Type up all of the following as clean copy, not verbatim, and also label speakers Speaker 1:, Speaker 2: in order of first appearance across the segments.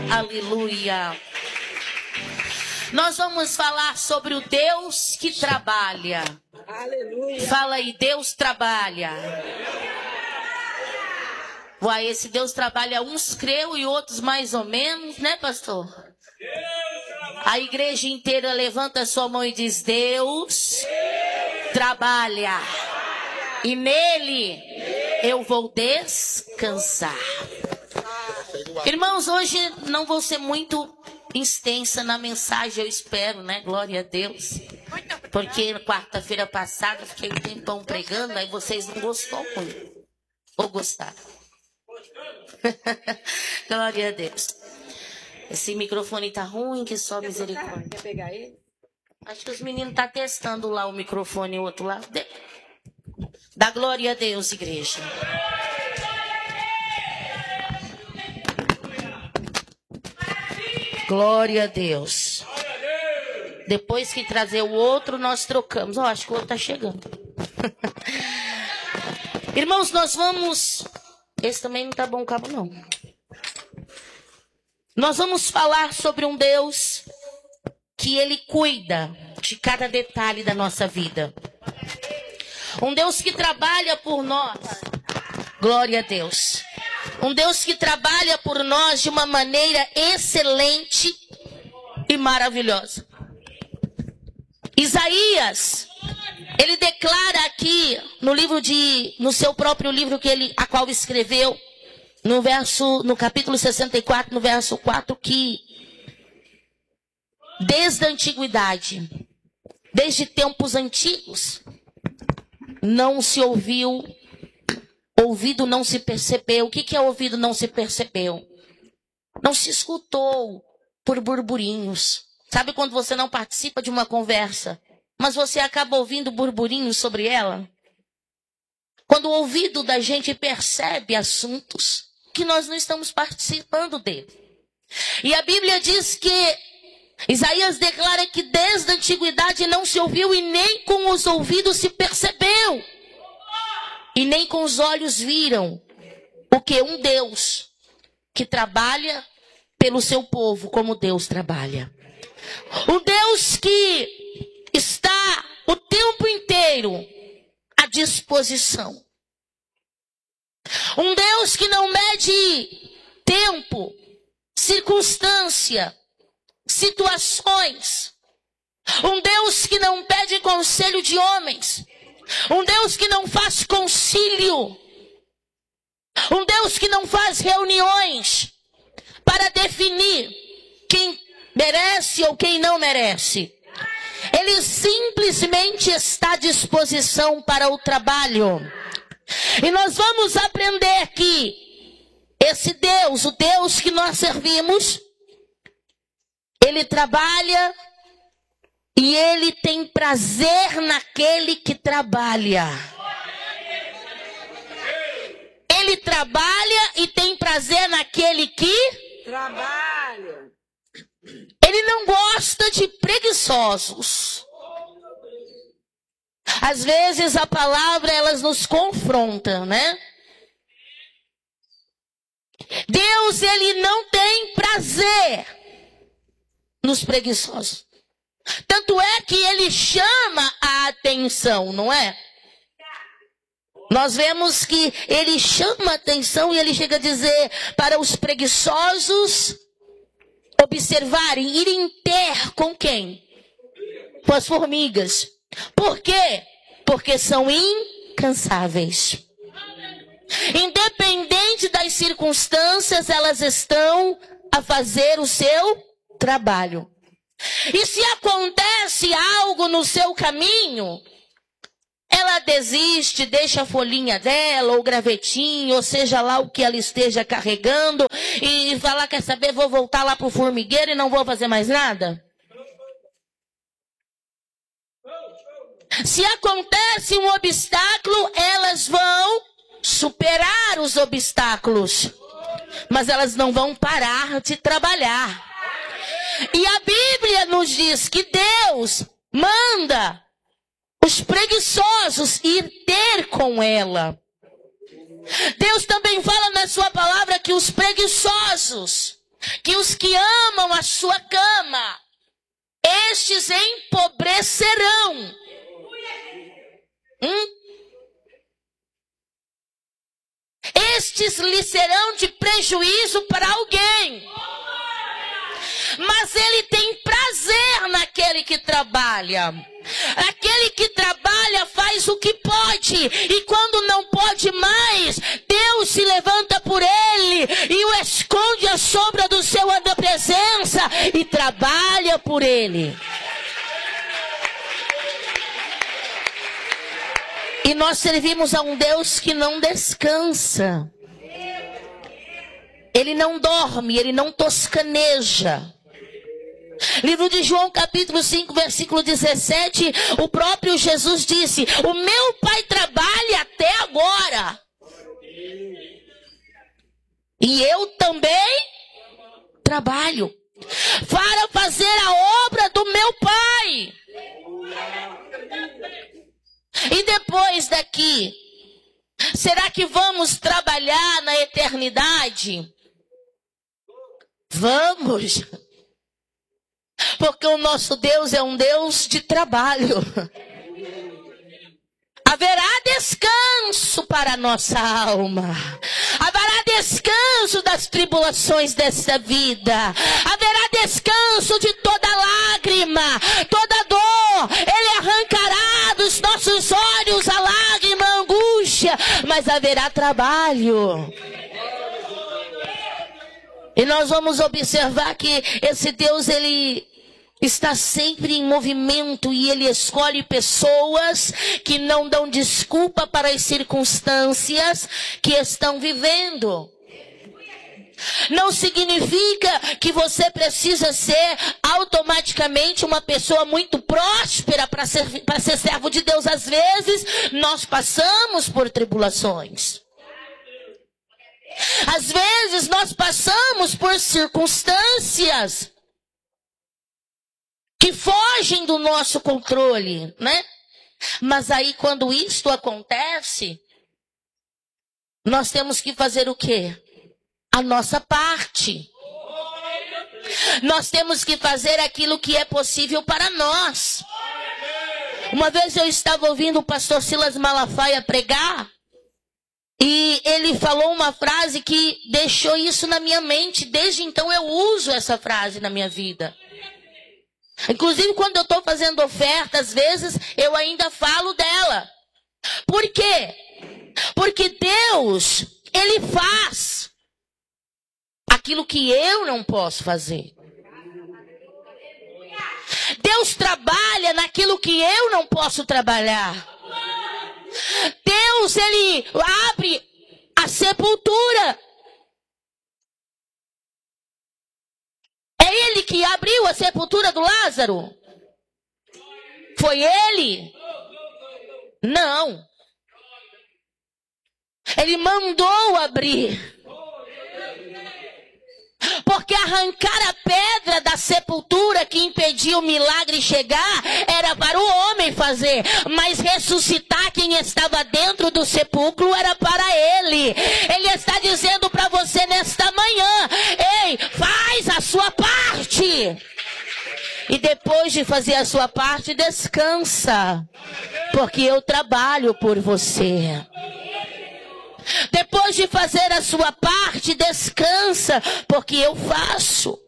Speaker 1: Aleluia. Nós vamos falar sobre o Deus que trabalha.
Speaker 2: Aleluia.
Speaker 1: Fala aí, Deus trabalha. Uai, esse Deus trabalha, uns creu e outros mais ou menos, né, pastor? A igreja inteira levanta sua mão e diz: Deus trabalha. E nele eu vou descansar. Irmãos, hoje não vou ser muito extensa na mensagem, eu espero, né? Glória a Deus. Porque quarta-feira passada eu fiquei um tempão pregando, aí vocês não gostaram muito. Ou gostaram? Glória a Deus. Esse microfone tá ruim, que só misericórdia.
Speaker 2: Quer pegar ele?
Speaker 1: Acho que os meninos estão testando lá o microfone e o outro lado. Dá glória a Deus, igreja. Glória a Deus. Depois que trazer o outro, nós trocamos. Ó, acho que o outro tá chegando. Irmãos, nós vamos... Esse também não tá bom o cabo, não. Nós vamos falar sobre um Deus que Ele cuida de cada detalhe da nossa vida. Um Deus que trabalha por nós. Glória a Deus. Um Deus que trabalha por nós de uma maneira excelente e maravilhosa. Isaías, ele declara aqui no seu próprio livro a qual escreveu, no capítulo 64, no verso 4, que desde a antiguidade, desde tempos antigos, não se ouviu, ouvido não se percebeu. O que é ouvido não se percebeu? Não se escutou por burburinhos. Sabe quando você não participa de uma conversa, mas você acaba ouvindo burburinhos sobre ela? Quando o ouvido da gente percebe assuntos que nós não estamos participando dele. E a Bíblia diz que Isaías declara que desde a antiguidade não se ouviu e nem com os ouvidos se percebeu. E nem com os olhos viram o que um Deus que trabalha pelo seu povo como Deus trabalha. Um Deus que está o tempo inteiro à disposição. Um Deus que não mede tempo, circunstância, situações. Um Deus que não pede conselho de homens. Um Deus que não faz concílio. Um Deus que não faz reuniões para definir quem merece ou quem não merece. Ele simplesmente está à disposição para o trabalho. E nós vamos aprender que esse Deus, o Deus que nós servimos, Ele trabalha e Ele tem prazer naquele que trabalha. Ele trabalha e tem prazer naquele que
Speaker 2: trabalha.
Speaker 1: Ele não gosta de preguiçosos. Às vezes a palavra, elas nos confronta, né? Deus, Ele não tem prazer nos preguiçosos. Tanto é que Ele chama a atenção, não é? Nós vemos que Ele chama a atenção e Ele chega a dizer para os preguiçosos observarem, irem ter com quem? Com as formigas. Por quê? Porque são incansáveis. Independente das circunstâncias, elas estão a fazer o seu trabalho. E se acontece algo no seu caminho, ela desiste, deixa a folhinha dela, ou o gravetinho, ou seja lá o que ela esteja carregando, e fala, quer saber, vou voltar lá para o formigueiro e não vou fazer mais nada? Se acontece um obstáculo, elas vão superar os obstáculos, mas elas não vão parar de trabalhar. E a Bíblia nos diz que Deus manda os preguiçosos ir ter com ela. Deus também fala na sua palavra que os preguiçosos que os que amam a sua cama, estes empobrecerão. Estes lhe serão de prejuízo para alguém. Mas ele tem prazer naquele que trabalha. Aquele que trabalha faz o que pode. E quando não pode mais, Deus se levanta por ele e o esconde à sombra do seu da presença e trabalha por ele. E nós servimos a um Deus que não descansa. Ele não dorme, ele não toscaneja. Livro de João, capítulo 5, versículo 17, o próprio Jesus disse: o meu Pai trabalha até agora. E eu também trabalho para fazer a obra do meu Pai. E depois daqui, será que vamos trabalhar na eternidade? Vamos. Porque o nosso Deus é um Deus de trabalho. Haverá descanso para a nossa alma. Haverá descanso das tribulações desta vida. Haverá descanso de toda lágrima, toda dor. Ele arrancará dos nossos olhos a lágrima, a angústia. Mas haverá trabalho. E nós vamos observar que esse Deus, ele está sempre em movimento e ele escolhe pessoas que não dão desculpa para as circunstâncias que estão vivendo. Não significa que você precisa ser automaticamente uma pessoa muito próspera para ser servo de Deus. Às vezes, nós passamos por tribulações. Às vezes nós passamos por circunstâncias que fogem do nosso controle, né? Mas aí quando isto acontece, nós temos que fazer o quê? A nossa parte. Nós temos que fazer aquilo que é possível para nós. Uma vez eu estava ouvindo o pastor Silas Malafaia pregar. E ele falou uma frase que deixou isso na minha mente. Desde então eu uso essa frase na minha vida. Inclusive quando eu estou fazendo oferta, às vezes eu ainda falo dela. Por quê? Porque Deus, Ele faz aquilo que eu não posso fazer. Deus trabalha naquilo que eu não posso trabalhar. Deus, Ele abre a sepultura. É Ele que abriu a sepultura do Lázaro? Foi Ele? Não. Ele mandou abrir. Porque arrancar a pedra da sepultura que impedia o milagre chegar era para o homem fazer. Mas ressuscitar quem estava dentro do sepulcro era para ele. Ele está dizendo para você nesta manhã: ei, faz a sua parte. E depois de fazer a sua parte, descansa. Porque eu trabalho por você. Depois de fazer a sua parte, descansa, porque eu faço.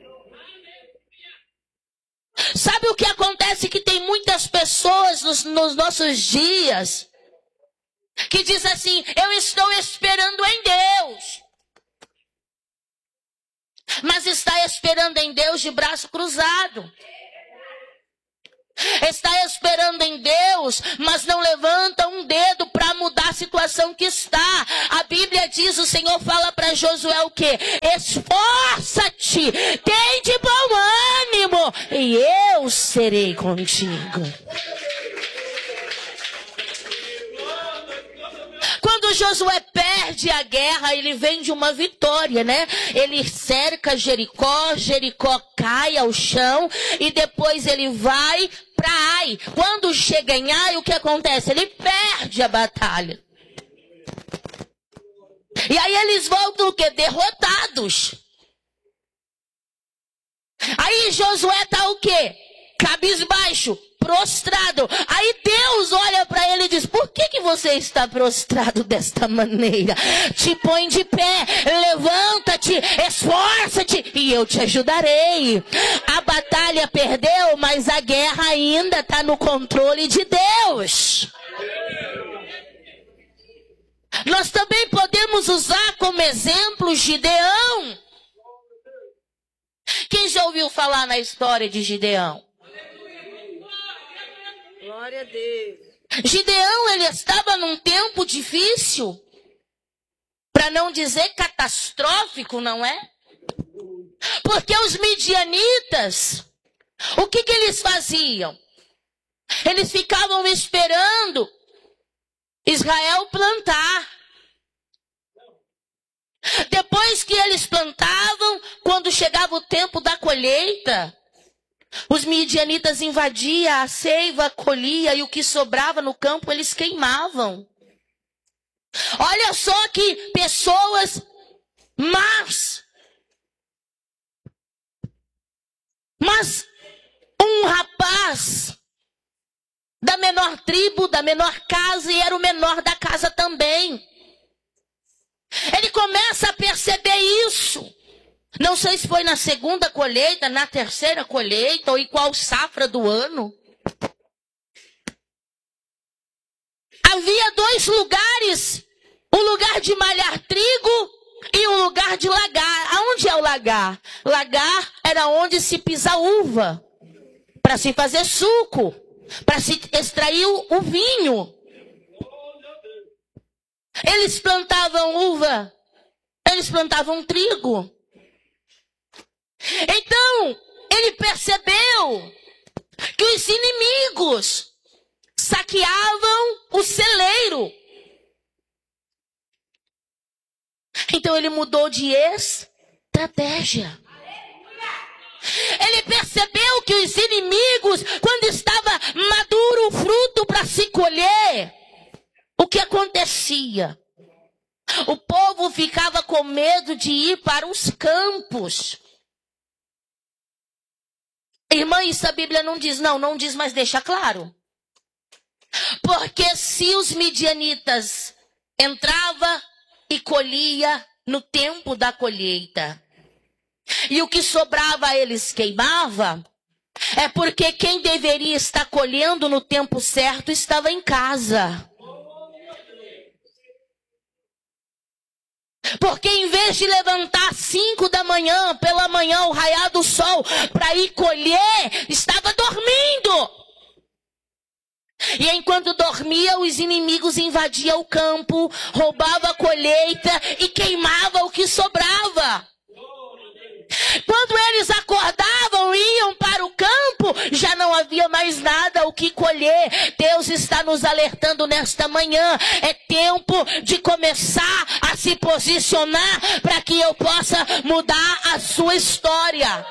Speaker 1: Sabe o que acontece? Que tem muitas pessoas nos nossos dias que diz assim: eu estou esperando em Deus. Mas está esperando em Deus de braço cruzado. Está esperando em Deus, mas não levanta um dedo para mudar a situação que está. A Bíblia diz, o Senhor fala para Josué o quê? Esforça-te, tem de bom ânimo, e eu serei contigo. Quando Josué perde a guerra, ele vem de uma vitória, né? Ele cerca Jericó, Jericó cai ao chão e depois ele vai para Ai. Quando chega em Ai, o que acontece? Ele perde a batalha. E aí eles voltam o quê? Derrotados. E Josué está o quê? Cabisbaixo, prostrado. Aí Deus olha para ele e diz: por que você está prostrado desta maneira? Te põe de pé, levanta-te, esforça-te e eu te ajudarei. A batalha perdeu, mas a guerra ainda está no controle de Deus. Nós também podemos usar como exemplo Gideão. Quem já ouviu falar na história de Gideão?
Speaker 2: Glória a Deus.
Speaker 1: Gideão, ele estava num tempo difícil, para não dizer catastrófico, não é? Porque os midianitas, o que eles faziam? Eles ficavam esperando Israel plantar. Depois que eles plantavam, quando chegava o tempo da colheita, os midianitas invadiam a seiva, colhia e o que sobrava no campo eles queimavam. Olha só que pessoas más. Mas um rapaz da menor tribo, da menor casa, e era o menor da casa também. Ele começa a perceber isso. Não sei se foi na segunda colheita, na terceira colheita, ou em qual safra do ano. Havia dois lugares. O lugar de malhar trigo e o lugar de lagar. Aonde é o lagar? Lagar era onde se pisa uva. Para se fazer suco. Para se extrair o vinho. Eles plantavam uva. Eles plantavam trigo. Então, ele percebeu que os inimigos saqueavam o celeiro. Então ele mudou de estratégia. Ele percebeu que os inimigos, quando estava maduro o fruto para se colher, o que acontecia? O povo ficava com medo de ir para os campos. Irmã, isso a Bíblia não diz, não diz, mas deixa claro. Porque se os midianitas entravam e colhia no tempo da colheita, e o que sobrava eles queimava, é porque quem deveria estar colhendo no tempo certo estava em casa. Porque em vez de levantar 5 da manhã, pela manhã, o raiar do sol, para ir colher, estava dormindo. E enquanto dormia, os inimigos invadiam o campo, roubavam a colheita e queimavam o que sobrava. Quando eles acordavam e iam para o campo, já não havia mais nada o que colher. Deus está nos alertando nesta manhã. É tempo de começar a se posicionar para que eu possa mudar a sua história.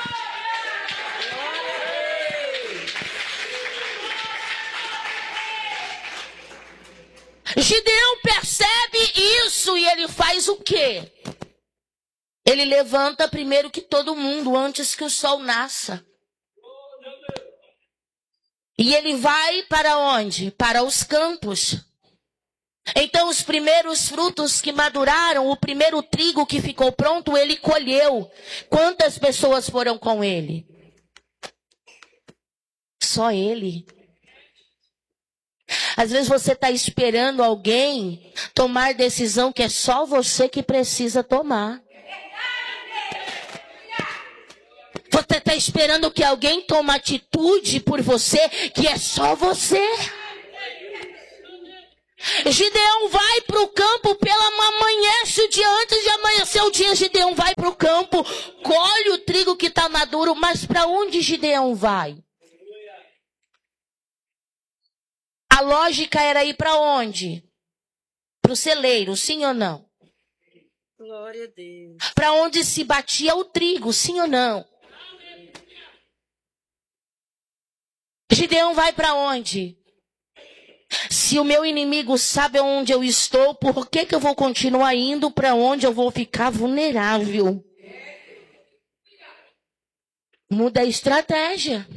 Speaker 1: Gideão percebe isso e ele faz o quê? Ele levanta primeiro que todo mundo, antes que o sol nasça. E ele vai para onde? Para os campos. Então os primeiros frutos que maduraram, o primeiro trigo que ficou pronto, ele colheu. Quantas pessoas foram com ele? Só ele. Às vezes você está esperando alguém tomar decisão que é só você que precisa tomar. Você está esperando que alguém tome atitude por você, que é só você. Gideão vai para o campo pela manhã, amanhece o dia, antes de amanhecer o dia, Gideão vai para o campo, colhe o trigo que está maduro, mas para onde Gideão vai? A lógica era ir para onde? Para o celeiro, sim ou não?
Speaker 2: Glória a Deus.
Speaker 1: Para onde se batia o trigo, sim ou não? Gideão vai para onde? Se o meu inimigo sabe onde eu estou, por que eu vou continuar indo para onde eu vou ficar vulnerável? Muda a estratégia.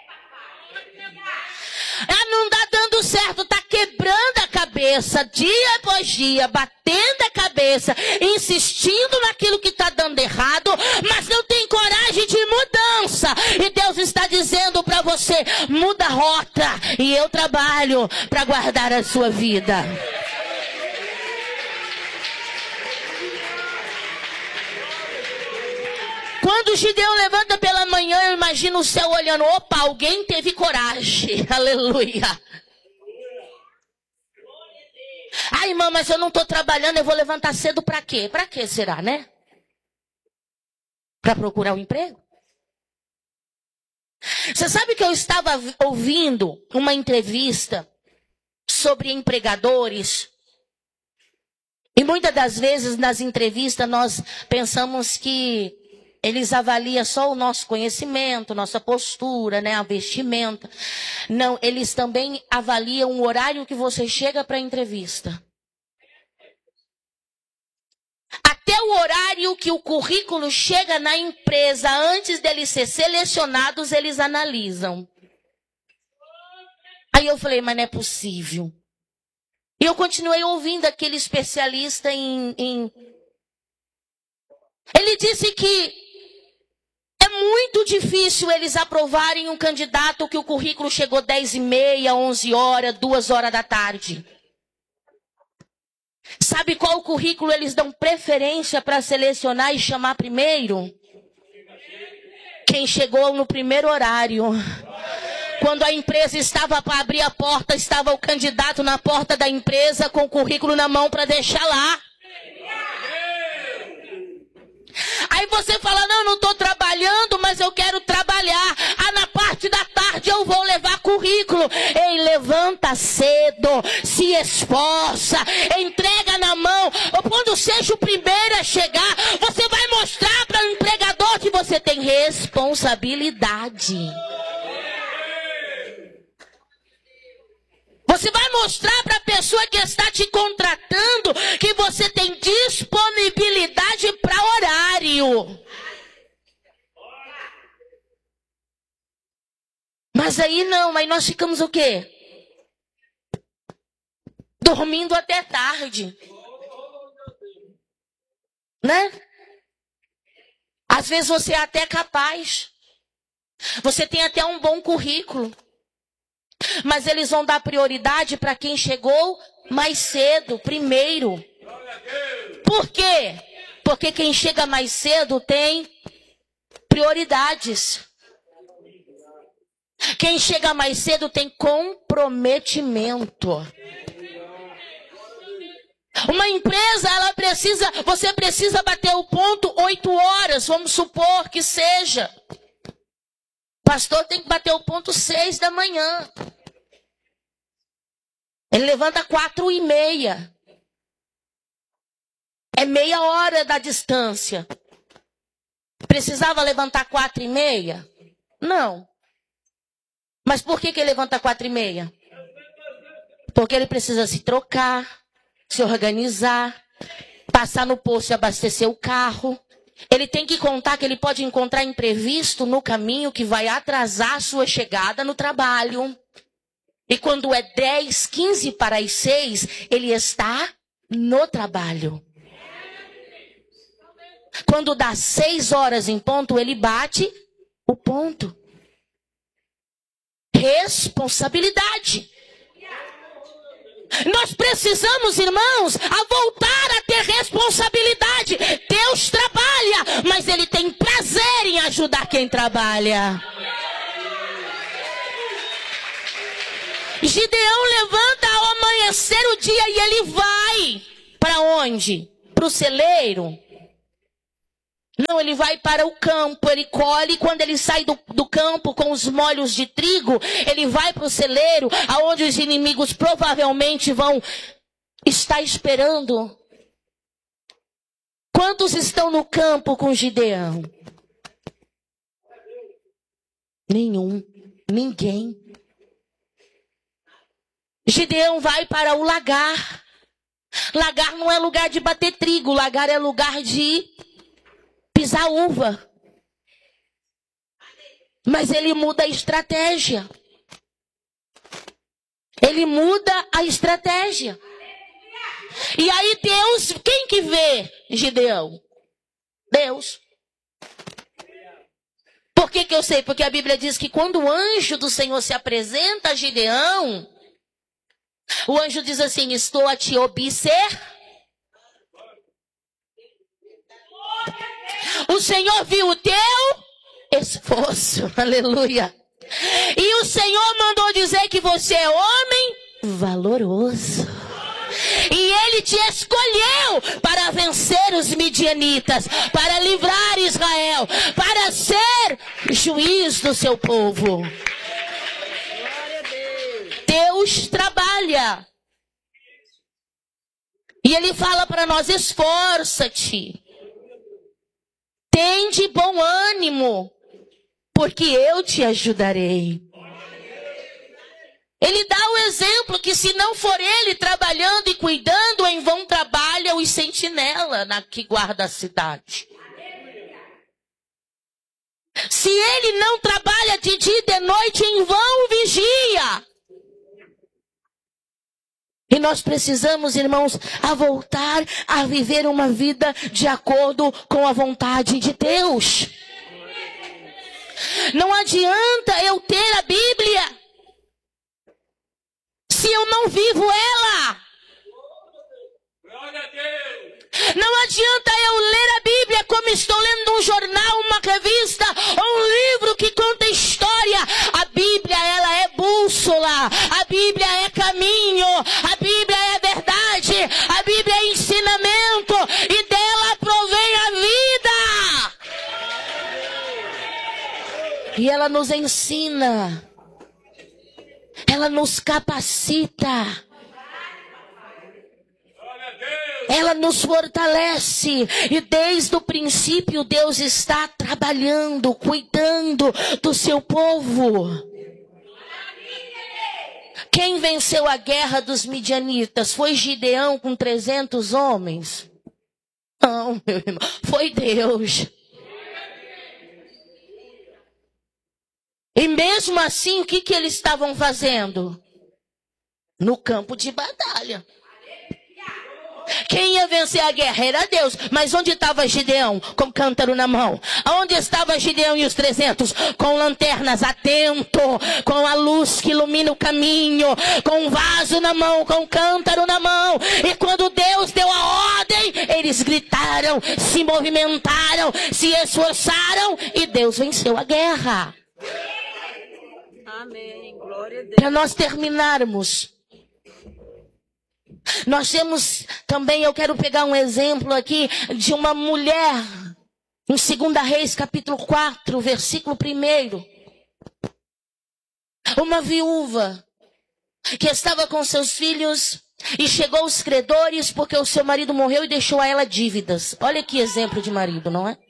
Speaker 1: Não está dando certo, está quebrando a cabeça, dia após dia, batendo a cabeça, insistindo naquilo que está dando errado, mas não tem coragem de mudança. E Deus está dizendo para você, muda a rota, e eu trabalho para guardar a sua vida. Quando o Gideão levanta pela manhã, eu imagino o céu olhando. Opa, alguém teve coragem. Aleluia. Ai, irmã, mas eu não estou trabalhando, eu vou levantar cedo para quê? Para quê será, né? Para procurar um emprego? Você sabe que eu estava ouvindo uma entrevista sobre empregadores? E muitas das vezes nas entrevistas nós pensamos que eles avaliam só o nosso conhecimento, nossa postura, né, a vestimenta. Não, eles também avaliam o horário que você chega para a entrevista. Até o horário que o currículo chega na empresa, antes deles ser selecionados, eles analisam. Aí eu falei, mas não é possível. E eu continuei ouvindo aquele especialista Ele disse que é muito difícil eles aprovarem um candidato que o currículo chegou 10h30, 11 horas, 2 horas da tarde. Sabe qual currículo eles dão preferência para selecionar e chamar primeiro? Quem chegou no primeiro horário. Quando a empresa estava para abrir a porta, estava o candidato na porta da empresa com o currículo na mão para deixar lá. Aí você fala, não estou trabalhando, mas eu quero trabalhar. Na parte da tarde eu vou levar currículo. Ei, levanta cedo, se esforça, entrega na mão. Quando seja o primeiro a chegar, você vai mostrar para o empregador que você tem responsabilidade. Você vai mostrar para a pessoa que está te contratando que você tem disponibilidade para horário. Mas aí não, aí nós ficamos o quê? Dormindo até tarde. Né? Às vezes você é até capaz. Você tem até um bom currículo. Mas eles vão dar prioridade para quem chegou mais cedo, primeiro. Por quê? Porque quem chega mais cedo tem prioridades. Quem chega mais cedo tem comprometimento. Uma empresa, você precisa bater o ponto 8 horas, vamos supor que seja. Pastor tem que bater o ponto 6 da manhã. Ele levanta 4h30. É meia hora da distância. Precisava levantar 4h30? Não. Mas por que ele levanta 4h30? Porque ele precisa se trocar, se organizar, passar no posto e abastecer o carro. Ele tem que contar que ele pode encontrar imprevisto no caminho que vai atrasar a sua chegada no trabalho. E quando é 10, 15 para as 6, ele está no trabalho. Quando dá 6 horas em ponto, ele bate o ponto. Responsabilidade. Nós precisamos, irmãos, a voltar a ter responsabilidade. Deus trabalha, mas Ele tem prazer em ajudar quem trabalha. Gideão levanta ao amanhecer o dia e ele vai para onde? Para o celeiro? Não, ele vai para o campo, ele colhe, quando ele sai do campo com os molhos de trigo, ele vai para o celeiro, aonde os inimigos provavelmente vão estar esperando. Quantos estão no campo com Gideão? Nenhum, ninguém. Gideão vai para o lagar. Lagar não é lugar de bater trigo, lagar é lugar de pisar uva. Mas ele muda a estratégia. Ele muda a estratégia. E aí Deus, quem que vê Gideão? Deus. Por que eu sei? Porque a Bíblia diz que quando o anjo do Senhor se apresenta a Gideão, o anjo diz assim: estou a te observar. O Senhor viu o teu esforço. Aleluia. E o Senhor mandou dizer que você é homem valoroso. E ele te escolheu para vencer os midianitas, para livrar Israel, para ser juiz do seu povo.
Speaker 2: Glória a Deus.
Speaker 1: Deus trabalha. E ele fala para nós: esforça-te. Tem de bom ânimo, porque eu te ajudarei. Ele dá o exemplo que se não for ele trabalhando e cuidando, em vão trabalha os sentinelas que guarda a cidade. Se ele não trabalha de dia e de noite, em vão vigia. E nós precisamos, irmãos, a voltar a viver uma vida de acordo com a vontade de Deus. Não adianta eu ter a Bíblia se eu não vivo ela. Não adianta eu ler a Bíblia como estou lendo um jornal, uma revista ou um livro que conta história. A Bíblia, ela é bússola. A Bíblia é caminho. A Bíblia é verdade. A Bíblia é ensinamento. E dela provém a vida. E ela nos ensina. Ela nos capacita. Ela nos fortalece. E desde o princípio Deus está trabalhando, cuidando do seu povo. Quem venceu a guerra dos midianitas? Foi Gideão com 300 homens? Não, meu irmão. Foi Deus. E mesmo assim, o que eles estavam fazendo? No campo de batalha. Quem ia vencer a guerra era Deus. Mas onde estava Gideão? Com cântaro na mão. Onde estava Gideão e os 300? Com lanternas, atento. Com a luz que ilumina o caminho. Com um vaso na mão, com um cântaro na mão. E quando Deus deu a ordem, eles gritaram, se movimentaram, se esforçaram. E Deus venceu a guerra.
Speaker 2: Amém. Glória a Deus.
Speaker 1: Para nós terminarmos, nós temos também, eu quero pegar um exemplo aqui de uma mulher, em 2 Reis, capítulo 4, versículo 1. Uma viúva que estava com seus filhos e chegou os credores porque o seu marido morreu e deixou a ela dívidas. Olha que exemplo de marido, não é?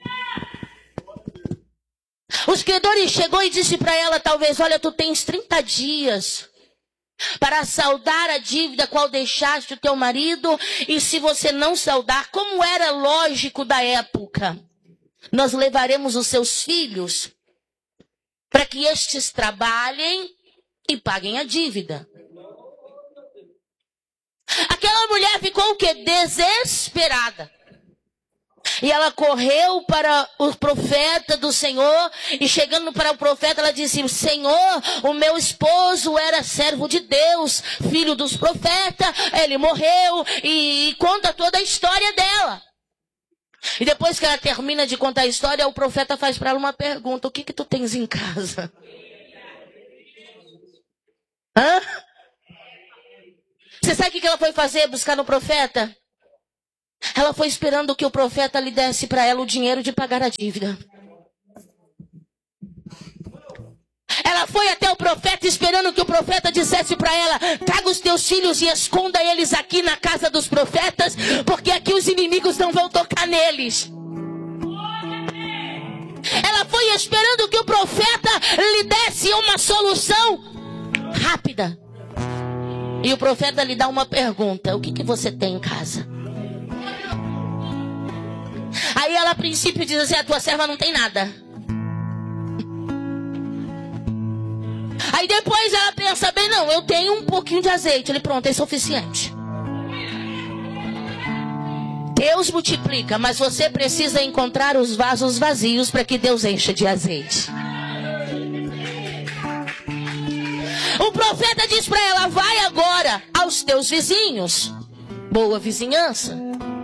Speaker 1: Os credores chegou e disse para ela, talvez: olha, tu tens 30 dias para saldar a dívida qual deixaste o teu marido, e se você não saldar, como era lógico da época, nós levaremos os seus filhos para que estes trabalhem e paguem a dívida. Aquela mulher ficou o quê? Desesperada. E ela correu para o profeta do Senhor, e chegando para o profeta, ela disse: Senhor, o meu esposo era servo de Deus, filho dos profetas, ele morreu, e conta toda a história dela. E depois que ela termina de contar a história, o profeta faz para ela uma pergunta: o que tu tens em casa? Hã? Você sabe o que ela foi fazer? Buscar no profeta? Ela foi esperando que o profeta lhe desse para ela o dinheiro de pagar a dívida. Ela foi até o profeta esperando que o profeta dissesse para ela: traga os teus filhos e esconda eles aqui na casa dos profetas, porque aqui os inimigos não vão tocar neles. Ela foi esperando que o profeta lhe desse uma solução rápida. E o profeta lhe dá uma pergunta: o que você tem em casa? Aí ela a princípio diz assim: a tua serva não tem nada. Aí depois ela pensa bem, não, eu tenho um pouquinho de azeite. Ele, pronto, é suficiente. Deus multiplica, mas você precisa encontrar os vasos vazios para que Deus encha de azeite. O profeta diz para ela, vai agora aos teus vizinhos. Boa vizinhança.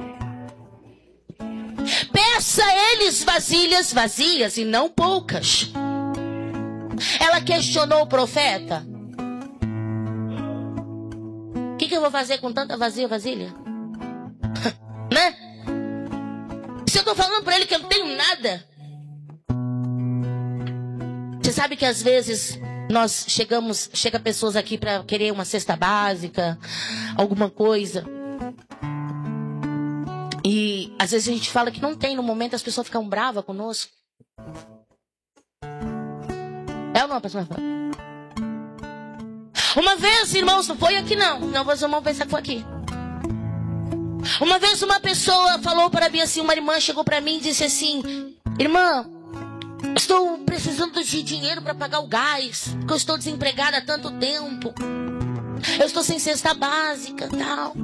Speaker 1: Peça a eles vasilhas vazias e não poucas. Ela questionou o profeta. O que eu vou fazer com tanta vasilha? Né? Se eu estou falando para ele que eu não tenho nada. Você sabe que às vezes chega pessoas aqui para querer uma cesta básica, alguma coisa. E às vezes a gente fala que não tem no momento, as pessoas ficam bravas conosco. É ou não, pessoal? Uma vez, irmãos, não foi aqui não. Não, vocês vão pensar que foi aqui. Uma vez uma pessoa falou para mim assim, uma irmã chegou para mim e disse assim, irmã, estou precisando de dinheiro para pagar o gás, porque eu estou desempregada há tanto tempo. Eu estou sem cesta básica e tal.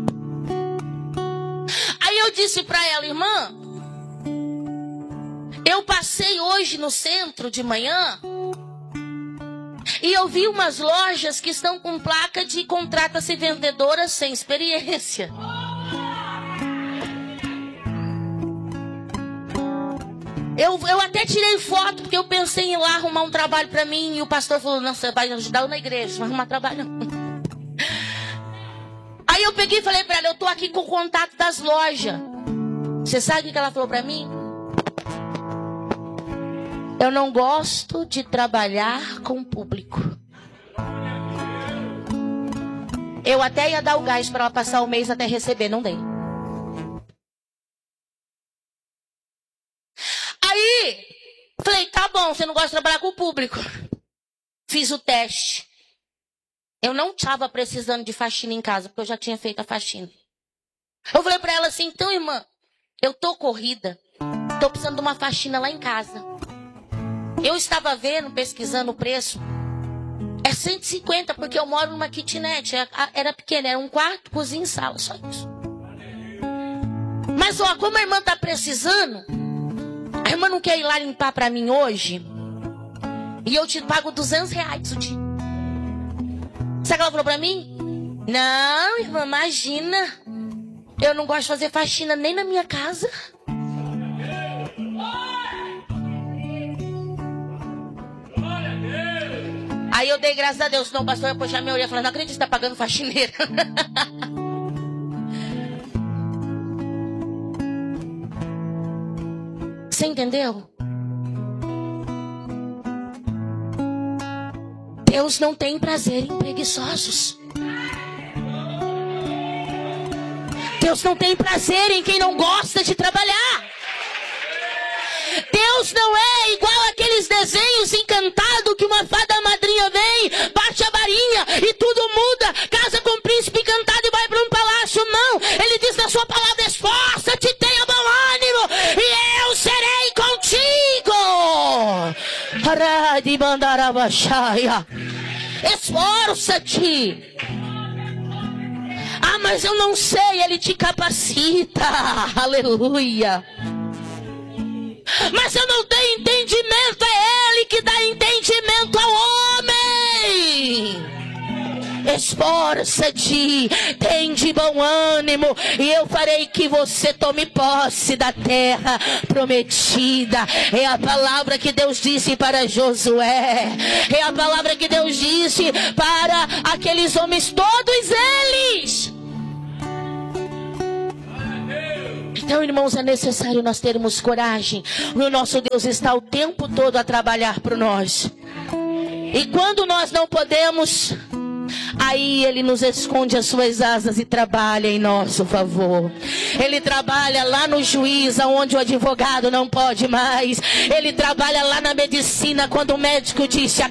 Speaker 1: Aí eu disse para ela, irmã, eu passei hoje no centro de manhã e eu vi umas lojas que estão com placa de contrata-se vendedora sem experiência. Eu até tirei foto, porque eu pensei em ir lá arrumar um trabalho para mim. E o pastor falou, não, você vai ajudar eu na igreja, não vai arrumar trabalho não. Aí eu peguei e falei para ela, eu tô aqui com o contato das lojas. Você sabe o que ela falou para mim? Eu não gosto de trabalhar com o público. Eu até ia dar o gás para ela passar o mês até receber, não dei. Aí, falei, tá bom, você não gosta de trabalhar com o público. Fiz o teste. Eu não estava precisando de faxina em casa, porque eu já tinha feito a faxina. Eu falei pra ela assim, então, irmã, eu tô corrida. Tô precisando de uma faxina lá em casa. Eu estava vendo, pesquisando o preço. É 150, porque eu moro numa kitnet. Era pequena, era um quarto, cozinha e sala, só isso. Mas, ó, como a irmã tá precisando, a irmã não quer ir lá limpar pra mim hoje? E eu te pago R$200 o dia. Sabe o que ela falou pra mim? Não, irmã, imagina. Eu não gosto de fazer faxina nem na minha casa. Aí eu dei graças a Deus, senão o pastor ia puxar minha orelha e falar, não acredito que você tá pagando faxineira. Você entendeu? Deus não tem prazer em preguiçosos. Deus não tem prazer em quem não gosta de trabalhar. Deus não é igual aqueles desenhos encantados que uma fada madrinha vem, bate a varinha e tudo muda, casa com o príncipe encantado e vai para um palácio. Não, ele diz na sua palavra, esforça-te, tenha bom ânimo e eu serei contigo. Esforça-te. Ah, mas eu não sei, ele te capacita. Aleluia. Mas eu não tenho entendimento, é ele que dá entendimento ao homem. Esforça-te, tem de bom ânimo, e eu farei que você tome posse da terra prometida. É a palavra que Deus disse para Josué. É a palavra que Deus disse para aqueles homens, todos eles. Então, irmãos, é necessário nós termos coragem. O nosso Deus está o tempo todo a trabalhar por nós. E quando nós não podemos, aí Ele nos esconde as suas asas e trabalha em nosso favor. Ele trabalha lá no juiz, onde o advogado não pode mais. Ele trabalha lá na medicina, quando o médico disse